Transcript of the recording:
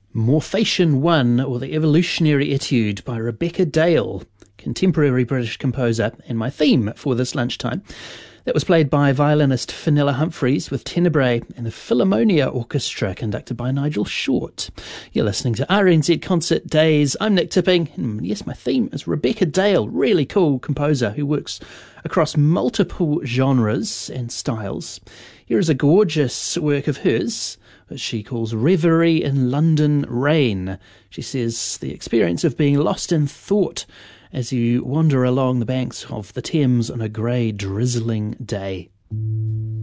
Morphation 1, or the Evolutionary Etude by Rebecca Dale, contemporary British composer, and my theme for this lunchtime. That was played by violinist Fenella Humphreys with Tenebrae and the Philharmonia Orchestra conducted by Nigel Short. You're listening to RNZ Concert Days. I'm Nick Tipping, and yes, my theme is Rebecca Dale, really cool composer who works across multiple genres and styles. Here is a gorgeous work of hers, which she calls Reverie in London Rain. She says the experience of being lost in thought as you wander along the banks of the Thames on a grey, drizzling day.